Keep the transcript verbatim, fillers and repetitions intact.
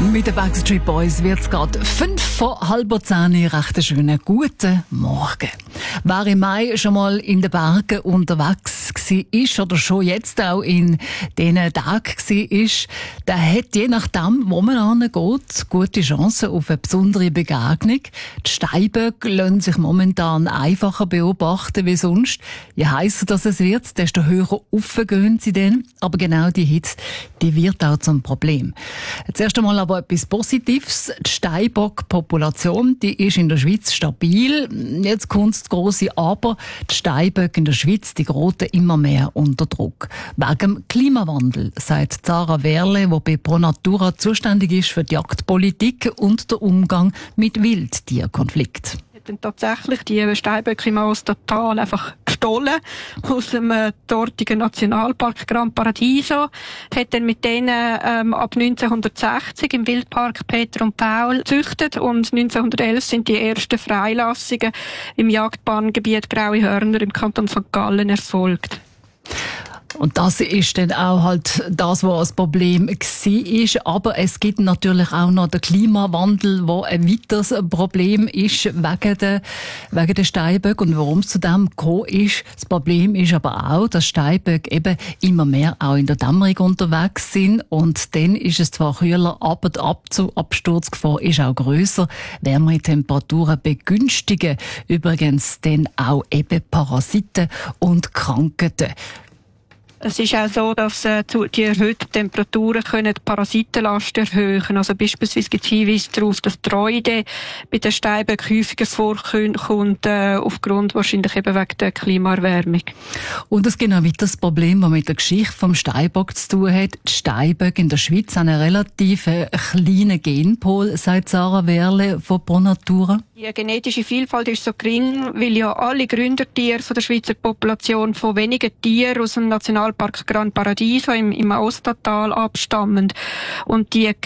Mit den Backstreet Boys wird es gerade fünf vor halber zehn. Recht einen schönen guten Morgen. Wer im Mai schon mal in den Bergen unterwegs war oder schon jetzt auch in diesen Tagen war, der hat je nachdem, wo man hingeht, gute Chancen auf eine besondere Begegnung. Die Steinböcke lassen sich momentan einfacher beobachten wie sonst. Je heisser das es wird, desto höher aufgehen sie dann. Aber genau die Hitze, die wird auch zum Problem. Zuerst einmal aber etwas Positives. Die Steinbock-Population, die ist in der Schweiz stabil. Jetzt kommt das grosse Aber. Die Steinböcke in der Schweiz, die geraten immer mehr unter Druck. Wegen dem Klimawandel, sagt Sarah Werle, die bei Pro Natura zuständig ist für die Jagdpolitik und den Umgang mit Wildtierkonflikten. Dann tatsächlich die Steinböcke im Ostertal einfach gestohlen aus dem äh, dortigen Nationalpark Gran Paradiso. Hat dann mit denen ähm, ab neunzehnhundertsechzig im Wildpark Peter und Paul gezüchtet und neunzehnhundertelf sind die ersten Freilassungen im Jagdbahngebiet Graue Hörner im Kanton Sankt Gallen erfolgt. Und das ist dann auch halt das, was das Problem war. Aber es gibt natürlich auch noch den Klimawandel, der ein weiteres Problem ist wegen der, wegen der Steinböcke. Und warum es zu dem gekommen ist, das Problem ist aber auch, dass Steinböcke eben immer mehr auch in der Dämmerung unterwegs sind. Und dann ist es zwar kühler, aber die Absturzgefahr ist auch grösser. Wärmere Temperaturen begünstigen übrigens dann auch eben Parasiten und Krankheiten. Es ist auch so, dass äh, die erhöhten Temperaturen können die Parasitenlast erhöhen. Also beispielsweise gibt es Hinweise darauf, dass die Reude bei den Steinböcken häufiger vorkommt, äh, aufgrund wahrscheinlich eben wegen der Klimaerwärmung. Und es gibt auch weiter das Problem, das mit der Geschichte vom Steinbock zu tun hat. Die Steinböcke in der Schweiz haben einen relativ kleinen Genpool, sagt Sarah Werle von Pro Natura. Die genetische Vielfalt ist so gering, weil ja alle Gründertiere von der Schweizer Population von wenigen Tieren aus dem Nationalpark Gran Paradiso im, im Ostertal abstammen. Und die